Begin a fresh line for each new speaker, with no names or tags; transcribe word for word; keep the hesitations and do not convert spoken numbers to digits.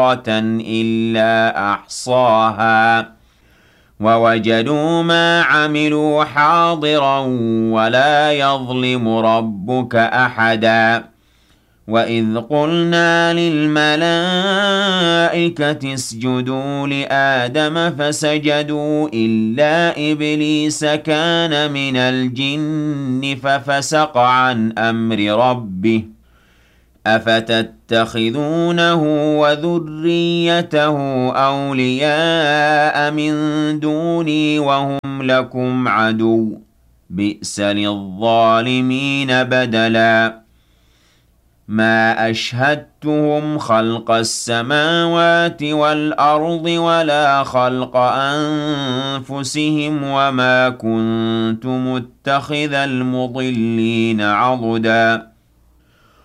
إِلَّا أَحْصَاهَا وَوَجَدُوا مَا عَمِلُوا حَاضِرًا وَلَا يَظْلِمُ رَبُّكَ أَحَدًا وَإِذْ قُلْنَا لِلْمَلَائِكَةِ اسْجُدُوا لِآدَمَ فَسَجَدُوا إِلَّا إِبْلِيسَ كَانَ مِنَ الْجِنِّ فَفَسَقَ عَنْ أَمْرِ رَبِّهِ أَفَتَتَّخِذُونَهُ وَذُرِّيَّتَهُ أَوْلِيَاءَ مِن دُونِي وَهُمْ لَكُمْ عَدُوٌّ ۚ بِئْسَ لِلظَّالِمِينَ بَدَلًا مَا أَشْهَدتُّهُمْ خَلْقَ السَّمَاوَاتِ وَالْأَرْضِ وَلَا خَلْقَ أَنفُسِهِمْ وَمَا كُنتُ مُتَّخِذَ الْمُضِلِّينَ عَضُدًا